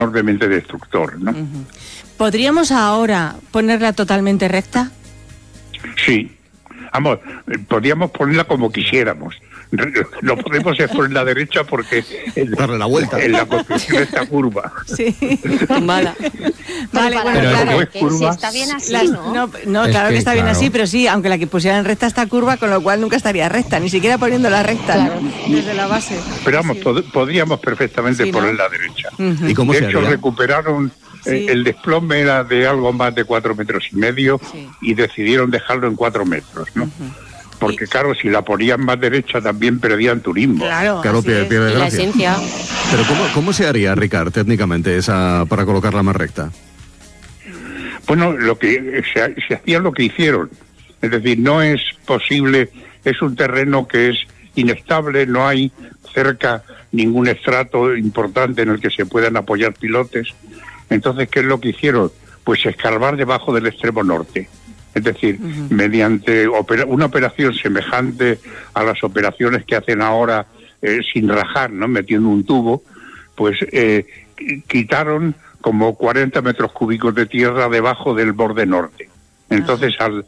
enormemente destructor, ¿no? ¿Podríamos ahora ponerla totalmente recta? Sí. Vamos, podríamos ponerla como quisiéramos. No podemos poner la derecha porque darle la vuelta. En la construcción está curva. Sí, mala. Vale, bueno, claro. Que si está bien así, ¿no? Claro que está bien así, pero sí, aunque la que pusieran recta está curva, con lo cual nunca estaría recta, ni siquiera poniéndola recta, claro, ¿no? Desde la base. Pero vamos, podríamos perfectamente poner la derecha. ¿Y cómo de hecho, recuperaron... el desplome era de algo más de 4,5 metros y decidieron dejarlo en 4 metros, ¿no? Porque claro, si la ponían más derecha también perdían turismo. Claro, pierde y la esencia. Pero ¿cómo se haría, Ricard, técnicamente, esa para colocarla más recta? Bueno, lo que se hacía lo que hicieron. Es decir, no es posible, es un terreno que es inestable, no hay cerca ningún estrato importante en el que se puedan apoyar pilotes. Entonces, ¿qué es lo que hicieron? Pues escarbar debajo del extremo norte. Es decir, mediante una operación semejante a las operaciones que hacen ahora sin rajar, ¿no? Metiendo un tubo, pues quitaron como 40 metros cúbicos de tierra debajo del borde norte. Entonces, al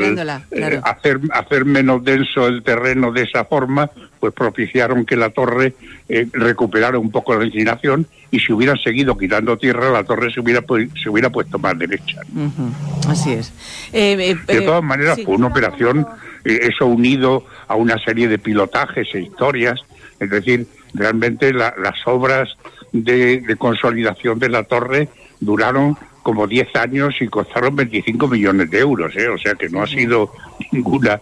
hacer menos denso el terreno de esa forma, pues propiciaron que la torre recuperara un poco la inclinación, y si hubieran seguido quitando tierra, la torre se hubiera puesto más derecha. Así es. De todas maneras, fue una operación, eso unido a una serie de pilotajes e historias, es decir, realmente las obras de consolidación de la torre duraron como 10 años y costaron 25 millones de euros, o sea que no ha sido ninguna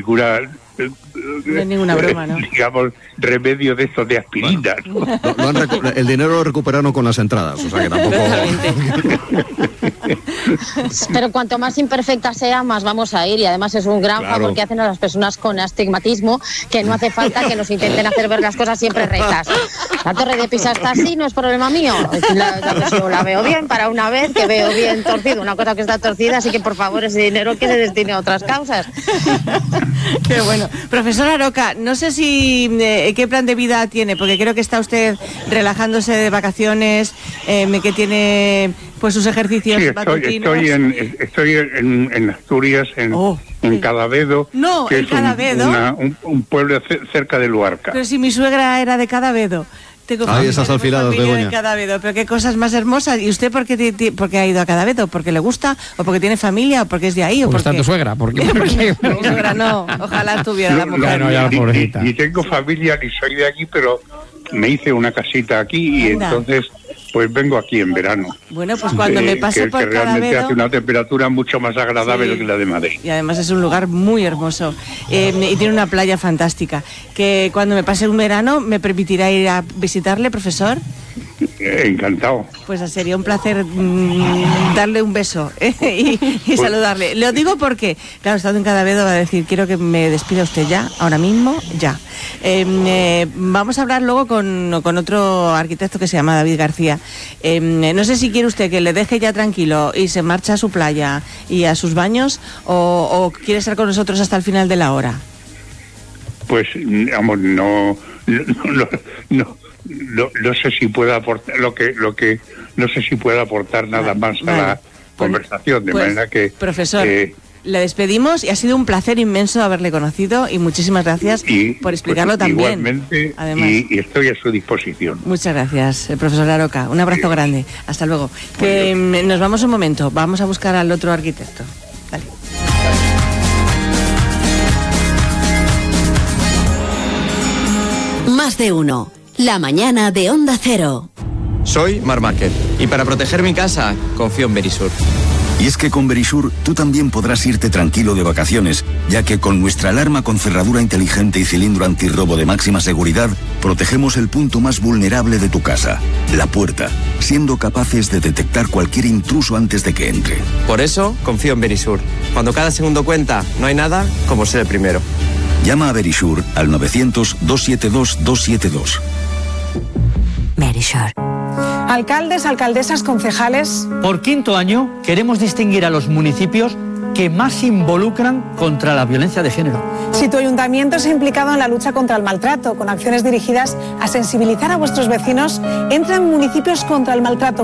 no es ninguna broma, ¿no? Digamos, remedio de estos de aspirina. Bueno, el dinero lo recuperaron con las entradas, o sea que tampoco... Pero cuanto más imperfecta sea, más vamos a ir, y además es un gran favor que hacen a las personas con astigmatismo, que no hace falta que nos intenten hacer ver las cosas siempre rectas. La Torre de Pisa está así, no es problema mío. La veo bien para una vez, que veo bien torcido, una cosa que está torcida, así que por favor ese dinero que se destine a otras causas. Qué bueno. Profesor Aroca, no sé si qué plan de vida tiene, porque creo que está usted relajándose de vacaciones, que tiene pues sus ejercicios matutinos. Estoy en Asturias, en Cadavedo, que es un pueblo cerca de Luarca. Pero si mi suegra era de Cadavedo. Esas alfiladas, Begoña. Pero qué cosas más hermosas. ¿Y usted por qué ha ido a Cadavedo? ¿Porque le gusta? ¿O porque tiene familia? ¿O porque es de ahí? ¿O porque está tu suegra? ¿Por qué? Mi suegra no. Ojalá estuviera la mujer. Ni tengo familia, ni soy de aquí, pero me hice una casita aquí y entonces pues vengo aquí en verano. Bueno, pues cuando me pase por Cadavedo... Que realmente Cadavedo, hace una temperatura mucho más agradable que la de Madrid. Y además es un lugar muy hermoso. Y tiene una playa fantástica. Que cuando me pase un verano, ¿me permitirá ir a visitarle, profesor? Encantado. Pues sería un placer darle un beso y saludarle. Lo digo porque, claro, estando en Cadavedo va a decir, quiero que me despida usted ya, ahora mismo, ya. Vamos a hablar luego con otro arquitecto que se llama David García. No sé si quiere usted que le deje ya tranquilo y se marcha a su playa y a sus baños, o quiere estar con nosotros hasta el final de la hora. Pues, vamos, no sé si pueda aportar no sé si pueda aportar nada más a la conversación, de manera que profesor, le despedimos y ha sido un placer inmenso haberle conocido y muchísimas gracias por explicarlo también. Igualmente, además, y estoy a su disposición. Muchas gracias, profesor Aroca. Un abrazo grande. Hasta luego. Que nos vamos un momento. Vamos a buscar al otro arquitecto. Dale. Más de uno. La mañana de Onda Cero. Soy Marc Márquez y para proteger mi casa confío en Verisur. Y es que con Verisur tú también podrás irte tranquilo de vacaciones, ya que con nuestra alarma con cerradura inteligente y cilindro antirrobo de máxima seguridad, protegemos el punto más vulnerable de tu casa, la puerta, siendo capaces de detectar cualquier intruso antes de que entre. Por eso confío en Verisur. Cuando cada segundo cuenta, no hay nada como ser el primero. Llama a Verisur al 900-272-272. Verisur. Alcaldes, alcaldesas, concejales. Por quinto año queremos distinguir a los municipios que más involucran contra la violencia de género. Si tu ayuntamiento se ha implicado en la lucha contra el maltrato, con acciones dirigidas a sensibilizar a vuestros vecinos, entra en municipioscontraelmaltrato.